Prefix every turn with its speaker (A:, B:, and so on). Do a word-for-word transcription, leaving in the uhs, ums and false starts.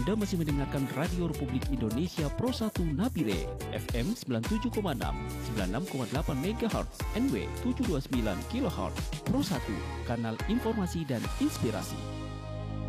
A: Anda masih mendengarkan Radio Republik Indonesia Pro satu Nabire, F M sembilan puluh tujuh koma enam, sembilan puluh enam koma delapan megahertz, N W tujuh ratus dua puluh sembilan kilohertz. Pro satu, kanal informasi dan inspirasi.